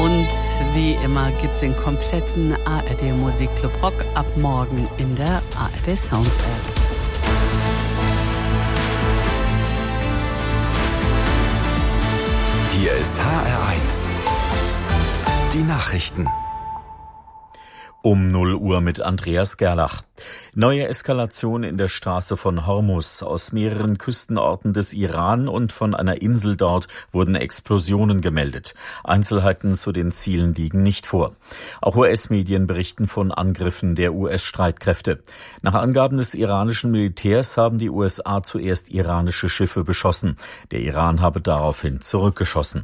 Und wie immer gibt es den kompletten ARD Musikclub Rock ab morgen in der ARD Sounds App. Hier ist HR1. Die Nachrichten. Um 0 Uhr mit Andreas Gerlach. Neue Eskalation in der Straße von Hormuz. Aus mehreren Küstenorten des Iran und von einer Insel dort wurden Explosionen gemeldet. Einzelheiten zu den Zielen liegen nicht vor. Auch US-Medien berichten von Angriffen der US-Streitkräfte. Nach Angaben des iranischen Militärs haben die USA zuerst iranische Schiffe beschossen. Der Iran habe daraufhin zurückgeschossen.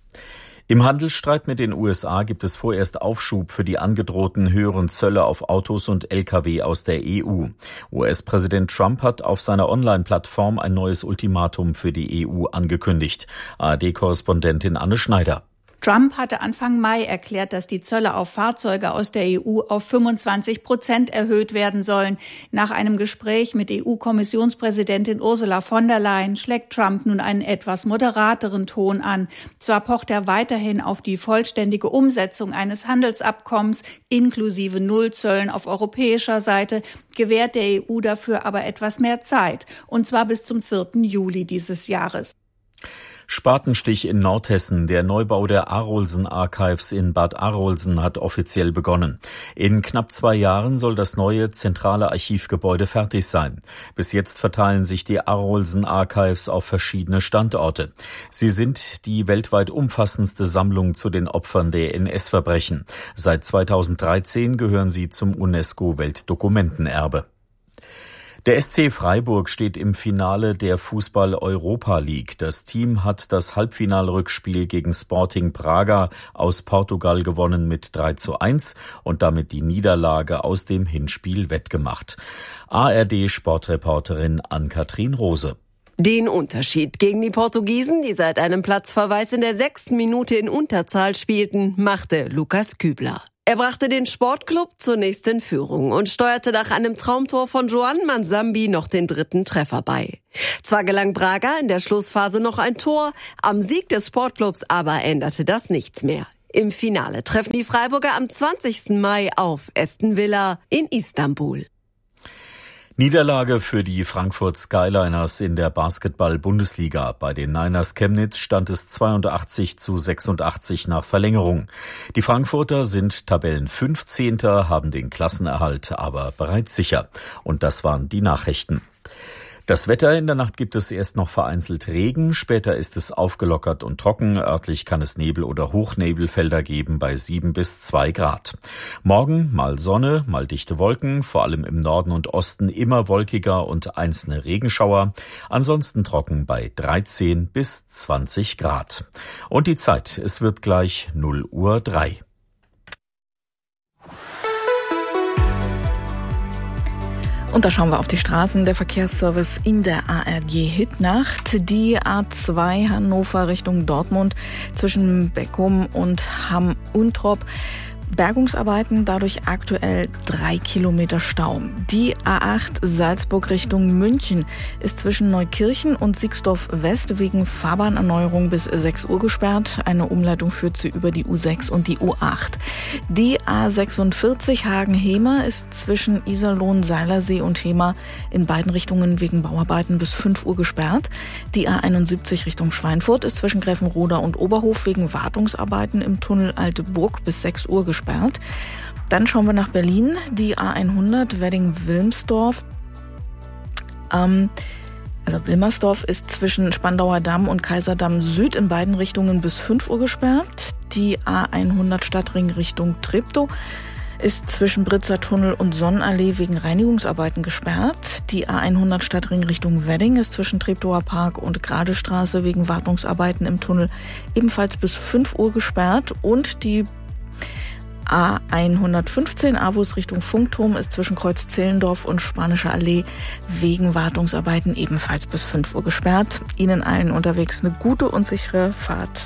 Im Handelsstreit mit den USA gibt es vorerst Aufschub für die angedrohten höheren Zölle auf Autos und Lkw aus der EU. US-Präsident Trump hat auf seiner Online-Plattform ein neues Ultimatum für die EU angekündigt. ARD-Korrespondentin Anne Schneider. Trump hatte Anfang Mai erklärt, dass die Zölle auf Fahrzeuge aus der EU auf 25% erhöht werden sollen. Nach einem Gespräch mit EU-Kommissionspräsidentin Ursula von der Leyen schlägt Trump nun einen etwas moderateren Ton an. Zwar pocht er weiterhin auf die vollständige Umsetzung eines Handelsabkommens inklusive Nullzöllen auf europäischer Seite, gewährt der EU dafür aber etwas mehr Zeit, und zwar bis zum 4. Juli dieses Jahres. Spatenstich in Nordhessen. Der Neubau der Arolsen Archives in Bad Arolsen hat offiziell begonnen. In knapp 2 Jahren soll das neue zentrale Archivgebäude fertig sein. Bis jetzt verteilen sich die Arolsen Archives auf verschiedene Standorte. Sie sind die weltweit umfassendste Sammlung zu den Opfern der NS-Verbrechen. Seit 2013 gehören sie zum UNESCO-Weltdokumentenerbe. Der SC Freiburg steht im Finale der Fußball-Europa League. Das Team hat das Halbfinalrückspiel gegen Sporting Braga aus Portugal gewonnen mit 3:1 und damit die Niederlage aus dem Hinspiel wettgemacht. ARD-Sportreporterin Ann-Kathrin Rose. Den Unterschied gegen die Portugiesen, die seit einem Platzverweis in der 6. Minute in Unterzahl spielten, machte Lukas Kübler. Er brachte den Sportclub zunächst in Führung und steuerte nach einem Traumtor von Joan Mansambi noch den 3. Treffer bei. Zwar gelang Braga in der Schlussphase noch ein Tor, am Sieg des Sportclubs aber änderte das nichts mehr. Im Finale treffen die Freiburger am 20. Mai auf Aston Villa in Istanbul. Niederlage für die Frankfurt Skyliners in der Basketball-Bundesliga. Bei den Niners Chemnitz stand es 82:86 nach Verlängerung. Die Frankfurter sind Tabellen-15., haben den Klassenerhalt aber bereits sicher. Und das waren die Nachrichten. Das Wetter: in der Nacht gibt es erst noch vereinzelt Regen, später ist es aufgelockert und trocken. Örtlich kann es Nebel- oder Hochnebelfelder geben bei 7 bis 2 Grad. Morgen mal Sonne, mal dichte Wolken, vor allem im Norden und Osten immer wolkiger und einzelne Regenschauer. Ansonsten trocken bei 13 bis 20 Grad. Und die Zeit: es wird gleich 0:03 Uhr. Und da schauen wir auf die Straßen. Der Verkehrsservice in der ARD-Hitnacht. Die A2 Hannover Richtung Dortmund zwischen Beckum und Hamm-Untrop. Bergungsarbeiten, dadurch aktuell 3 Kilometer Stau. Die A8 Salzburg Richtung München ist zwischen Neukirchen und Sixdorf West wegen Fahrbahnerneuerung bis 6 Uhr gesperrt. Eine Umleitung führt sie über die U6 und die U8. Die A46 Hagen-Hemer ist zwischen Iserlohn, Seilersee und Hemer in beiden Richtungen wegen Bauarbeiten bis 5 Uhr gesperrt. Die A71 Richtung Schweinfurt ist zwischen Gräfenroda und Oberhof wegen Wartungsarbeiten im Tunnel Alte Burg bis 6 Uhr gesperrt. Dann schauen wir nach Berlin. Die A100 Wedding-Wilmersdorf. Wilmersdorf ist zwischen Spandauer Damm und Kaiserdamm Süd in beiden Richtungen bis 5 Uhr gesperrt. Die A100 Stadtring Richtung Treptow ist zwischen Britzer Tunnel und Sonnenallee wegen Reinigungsarbeiten gesperrt. Die A100 Stadtring Richtung Wedding ist zwischen Treptower Park und Gradestraße wegen Wartungsarbeiten im Tunnel ebenfalls bis 5 Uhr gesperrt. Und die A115 Avus Richtung Funkturm ist zwischen Kreuz Zehlendorf und Spanischer Allee wegen Wartungsarbeiten ebenfalls bis 5 Uhr gesperrt. Ihnen allen unterwegs eine gute und sichere Fahrt.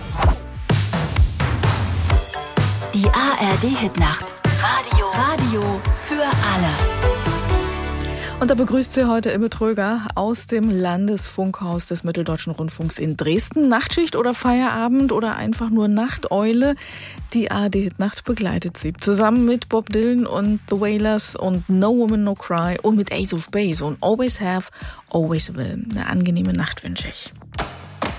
Die ARD Hitnacht. Radio für alle. Und da begrüßt Sie heute Imme Tröger aus dem Landesfunkhaus des Mitteldeutschen Rundfunks in Dresden. Nachtschicht oder Feierabend oder einfach nur Nachteule? Die ARD-Hitnacht begleitet Sie. Zusammen mit Bob Dylan und The Wailers und No Woman No Cry und mit Ace of Base und Always Have, Always Will. Eine angenehme Nacht wünsche ich.